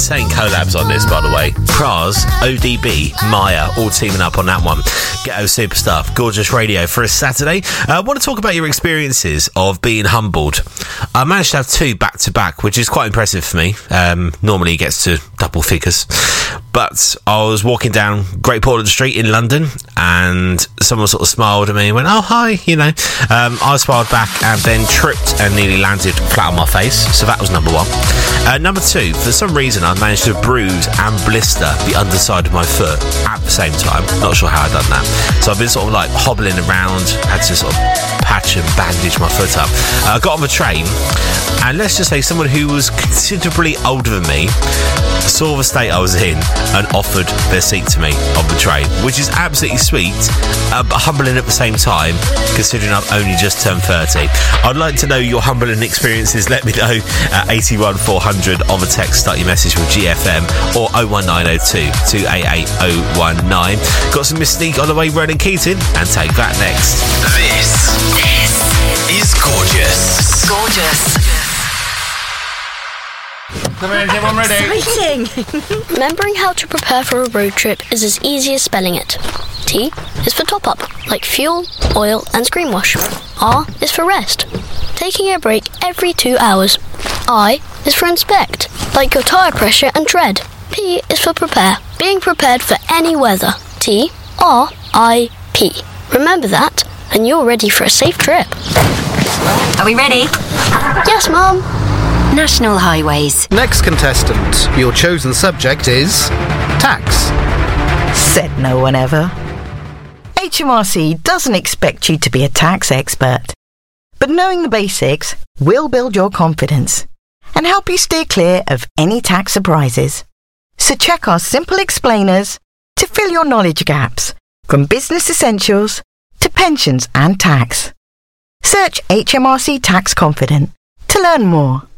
insane collabs on this, by the way. Pras, ODB, Maya, all teaming up on that one. Ghetto Superstar, gorgeous radio for a Saturday. I want to talk about your experiences of being humbled. I managed to have 2 back-to-back, which is quite impressive for me. Normally it gets to double figures. But I was walking down Great Portland Street in London, and someone sort of smiled at me and went, "Oh, hi," you know. I smiled back and then tripped and nearly landed flat on my face. So that was number 1. Number 2, for some reason I managed to bruise and blister the underside of my foot at the same time. Not sure how I'd done that. So I've been sort of like hobbling around, had to sort of patch and bandage my foot up. I got on the train, and let's just say someone who was considerably older than me saw the state I was in and offered their seat to me on the train, which is absolutely sweet, but humbling at the same time, considering I've only just turned 30. I'd like to know your humbling experiences. Let me know at 81 400 on the text. Start your message with GFM or 01902 288 019. Got some Mystique on the way, Ronan Keating, and take that next. This is Gorgeous. Gorgeous. Everyone ready? Exciting! Remembering how to prepare for a road trip is as easy as spelling it. T is for top up, like fuel, oil and screen wash. R is for rest, taking a break every 2 hours. I is for inspect, like your tyre pressure and tread. P is for prepare, being prepared for any weather. T, R, I, P. Remember that, and you're ready for a safe trip. Are we ready? Yes, Mum. National Highways. Next contestant, your chosen subject is tax. Said no one ever. HMRC doesn't expect you to be a tax expert, but knowing the basics will build your confidence and help you steer clear of any tax surprises. So check our simple explainers to fill your knowledge gaps, from business essentials to pensions and tax. Search HMRC Tax Confident to learn more.